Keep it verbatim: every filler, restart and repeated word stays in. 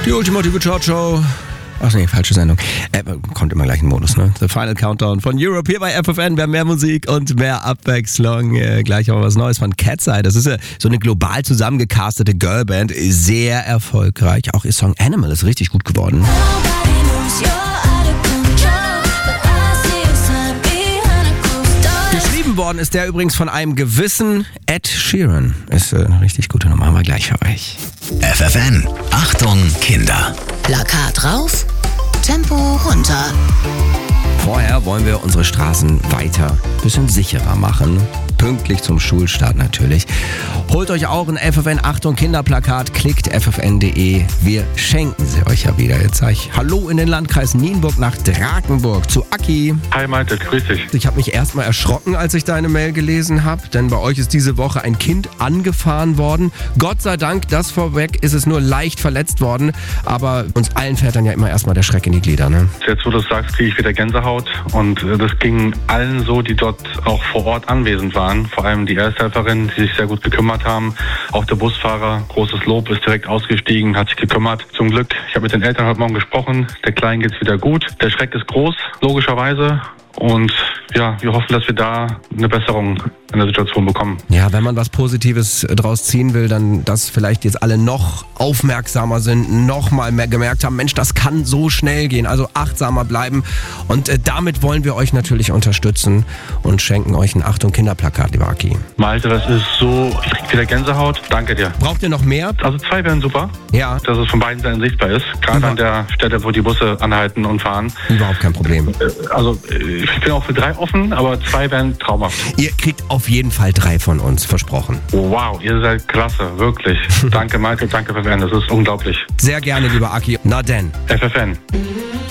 Die ultimative Chart-Show. Ach nee, falsche Sendung. Äh, kommt immer gleich ein Modus, ne? The Final Countdown von Europe hier bei F F N. Wir haben mehr Musik und mehr Abwechslung. Äh, gleich auch was Neues von Cat's-Eye. Das ist ja so eine global zusammengecastete Girlband. Sehr erfolgreich. Auch ihr Song Animal ist richtig gut geworden. Geschrieben worden ist der übrigens von einem gewissen Ed Sheeran. Ist äh, eine richtig gute Nummer, haben wir gleich für euch. F F N, Achtung Kinder. Plakat rauf, Tempo runter. Vorher wollen wir unsere Straßen weiter ein bisschen sicherer machen. Pünktlich zum Schulstart natürlich. Holt euch auch ein F F N Achtung Kinderplakat, klickt f f n punkt d e. Wir schenken sie euch ja wieder. Jetzt sage ich Hallo in den Landkreis Nienburg nach Drakenburg zu Aki. Hi Malte, grüß dich. Ich habe mich erstmal erschrocken, als ich deine Mail gelesen habe, denn bei euch ist diese Woche ein Kind angefahren worden. Gott sei Dank, das vorweg, ist es nur leicht verletzt worden, aber uns allen fährt dann ja immer erstmal der Schreck in die Glieder, ne? Jetzt, wo du es sagst, kriege ich wieder Gänsehaut und äh, das ging allen so, die dort auch vor Ort anwesend waren. Vor allem die Ersthelferinnen, die sich sehr gut gekümmert haben. Auch der Busfahrer, großes Lob, ist direkt ausgestiegen, hat sich gekümmert. Zum Glück, ich habe mit den Eltern heute Morgen gesprochen, der Kleinen geht's wieder gut. Der Schreck ist groß, logischerweise. Und ja, wir hoffen, dass wir da eine Besserung in der Situation bekommen. Ja, wenn man was Positives draus ziehen will, dann, dass vielleicht jetzt alle noch aufmerksamer sind, noch mal mehr gemerkt haben, Mensch, das kann so schnell gehen, also achtsamer bleiben. Und äh, damit wollen wir euch natürlich unterstützen und schenken euch ein Achtung Kinderplakat, lieber Aki. Malte, das ist so, ich krieg wieder Gänsehaut. Danke dir. Braucht ihr noch mehr? Also zwei wären super, Ja, dass es von beiden Seiten sichtbar ist. Gerade Ja. an der Stelle, wo die Busse anhalten und fahren. überhaupt kein Problem. Äh, Also äh, ich bin auch für drei offen, aber zwei wären traumhaft. Ihr kriegt auf jeden Fall drei von uns, versprochen. Wow, ihr seid klasse, wirklich. Danke Malte, danke F F N, das ist unglaublich. Sehr gerne, lieber Aki. Na denn. F F N.